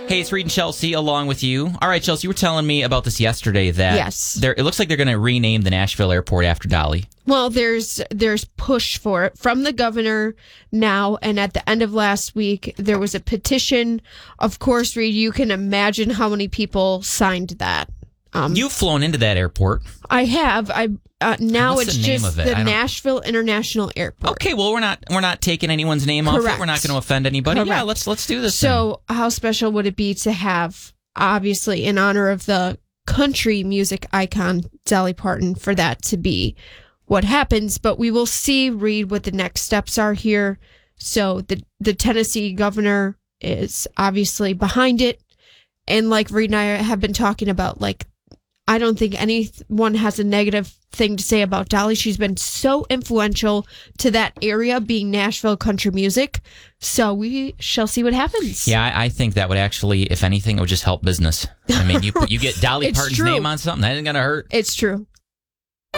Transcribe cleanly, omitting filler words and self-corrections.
Hey, it's Reed and Chelsea along with you. All right, Chelsea, you were telling me about this yesterday that Yes. it looks like they're going to rename the Nashville airport after Dolly. Well, there's push for it from the governor now, and at the end of last week, there was a petition. Of course, Reed, you can imagine how many people signed that. You've flown into that airport. I have. Now What's it's the name just of it? the Nashville International Airport. Okay, well, we're not taking anyone's name off it. Correct. We're not going to offend anybody. Correct. Yeah, let's do this. So, how special would it be to have, obviously, in honor of the country music icon Dolly Parton, for that to be what happens? But we will see, Reed, what the next steps are here. So, the Tennessee governor is obviously behind it, and like Reed and I have been talking about, like, I don't think anyone has a negative thing to say about Dolly. She's been so influential to that area, being Nashville country music. So we shall see what happens. Yeah, I think that would actually, if anything, it would just help business. I mean, you get Dolly It's Parton's true. name on something, that ain't going to hurt. It's true.